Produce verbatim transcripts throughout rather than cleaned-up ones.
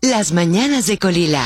Las mañanas de Colila.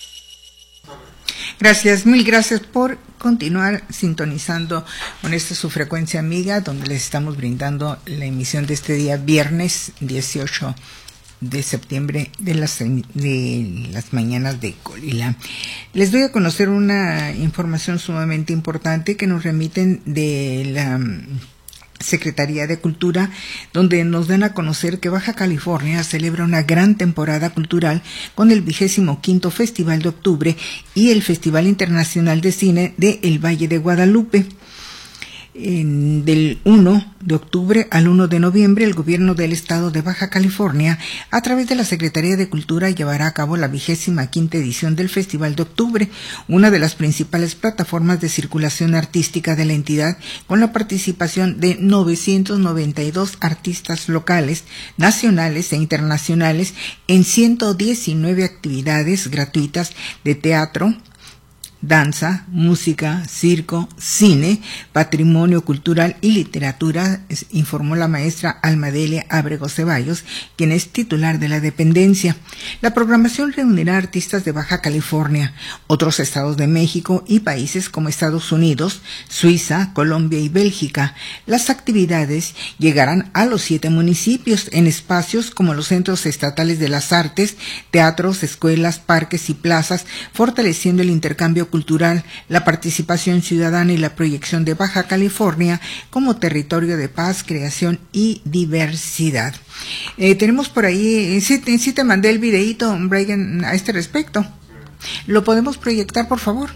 Gracias, mil gracias por continuar sintonizando con esta su frecuencia amiga, donde les estamos brindando la emisión de este día, viernes dieciocho de septiembre, de las, de las mañanas de Colila. Les doy a conocer una información sumamente importante que nos remiten de la Secretaría de Cultura, donde nos dan a conocer que Baja California celebra una gran temporada cultural con el vigésimo quinto Festival de Octubre y el Festival Internacional de Cine de El Valle de Guadalupe. En, del uno de octubre al uno de noviembre, el gobierno del estado de Baja California, a través de la Secretaría de Cultura, llevará a cabo la vigésima quinta edición del Festival de Octubre, una de las principales plataformas de circulación artística de la entidad, con la participación de novecientos noventa y dos artistas locales, nacionales e internacionales en ciento diecinueve actividades gratuitas de teatro, danza, música, circo, cine, patrimonio cultural y literatura, informó la maestra Almadelia Ábrego Ceballos, quien es titular de la dependencia. La programación reunirá artistas de Baja California, otros estados de México y países como Estados Unidos, Suiza, Colombia y Bélgica. Las actividades llegarán a los siete municipios en espacios como los centros estatales de las artes, teatros, escuelas, parques y plazas, fortaleciendo el intercambio cultural, la participación ciudadana y la proyección de Baja California como territorio de paz, creación y diversidad. Eh, tenemos por ahí, sí, sí te mandé el videíto, Brian, a este respecto. ¿Lo podemos proyectar, por favor?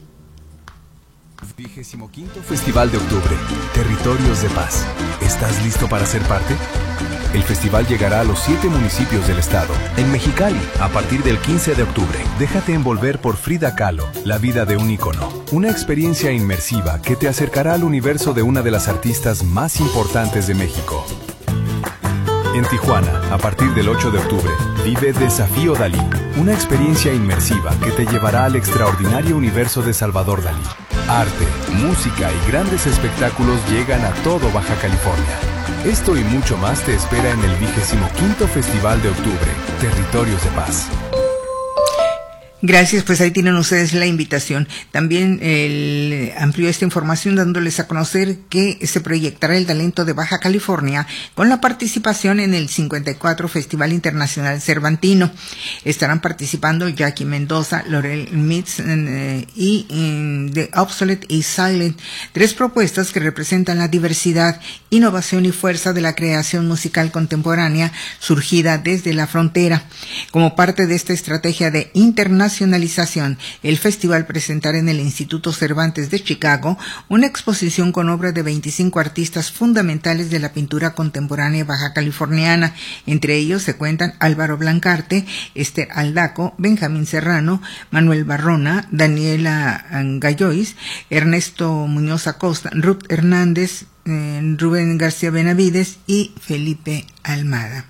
Vigésimo quinto Festival de Octubre, Territorios de Paz. ¿Estás listo para ser parte? El festival llegará a los siete municipios del estado. En Mexicali, a partir del quince de octubre, déjate envolver por Frida Kahlo, la vida de un ícono. Una experiencia inmersiva que te acercará al universo de una de las artistas más importantes de México. En Tijuana, a partir del ocho de octubre, vive Desafío Dalí, una experiencia inmersiva que te llevará al extraordinario universo de Salvador Dalí. Arte, música y grandes espectáculos llegan a todo Baja California. Esto y mucho más te espera en el vigésimo quinto Festival de Octubre, Territorios de Paz. Gracias, pues ahí tienen ustedes la invitación. También el, amplió esta información dándoles a conocer que se proyectará el talento de Baja California con la participación en el cincuenta y cuatro Festival Internacional Cervantino. Estarán participando Jackie Mendoza, Laurel Mitz eh, y eh, The Obsolete y Silent, tres propuestas que representan la diversidad, innovación y fuerza de la creación musical contemporánea surgida desde la frontera. Como parte de esta estrategia de internacionalización, el festival presentará en el Instituto Cervantes de Chicago una exposición con obras de veinticinco artistas fundamentales de la pintura contemporánea baja californiana. Entre ellos se cuentan Álvaro Blancarte, Esther Aldaco, Benjamín Serrano, Manuel Barrona, Daniela Gallois, Ernesto Muñoz Acosta, Ruth Hernández, eh, Rubén García Benavides y Felipe Almada.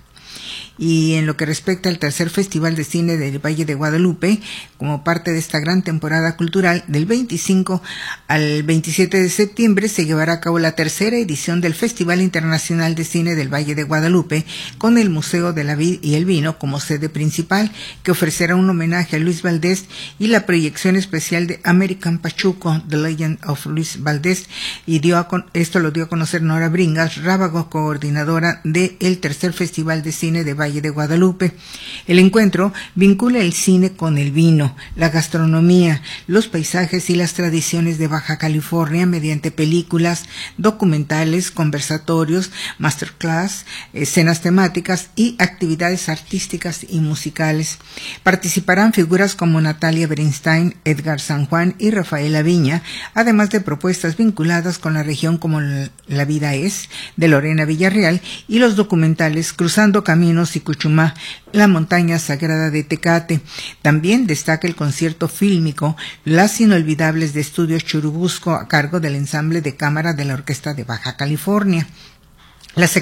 Y en lo que respecta al tercer Festival de Cine del Valle de Guadalupe, como parte de esta gran temporada cultural, del veinticinco al veintisiete de septiembre se llevará a cabo la tercera edición del Festival Internacional de Cine del Valle de Guadalupe, con el Museo de la Vid y el Vino como sede principal, que ofrecerá un homenaje a Luis Valdés y la proyección especial de American Pachuco, The Legend of Luis Valdés, y dio a con, esto lo dio a conocer Nora Bringas, Rábago, coordinadora del tercer Festival de Cine de Valle de Guadalupe. El encuentro vincula el cine con el vino, la gastronomía, los paisajes y las tradiciones de Baja California mediante películas, documentales, conversatorios, masterclass, escenas temáticas y actividades artísticas y musicales. Participarán figuras como Natalia Bernstein, Edgar San Juan y Rafaela Viña, además de propuestas vinculadas con la región como La Vida Es, de Lorena Villarreal, y los documentales Cruzando Caminos y Cuchumá, la montaña sagrada de Tecate. También destaca el concierto fílmico Las Inolvidables de Estudios Churubusco, a cargo del ensamble de cámara de la Orquesta de Baja California. La